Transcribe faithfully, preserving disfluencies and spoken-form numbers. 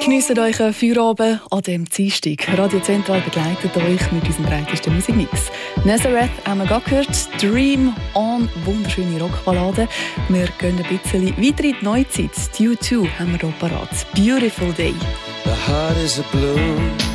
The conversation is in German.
Geniessen euch einen Feierabend an diesem Dienstag. Radio Zentral begleitet euch mit unserem breitesten Musikmix. Nazareth haben wir gerade gehört, Dream On, wunderschöne Rockballade. Wir gehen ein bisschen weiter in die Neuzeit. Die U zwei haben wir hier parat. Beautiful Day. The heart is a blue.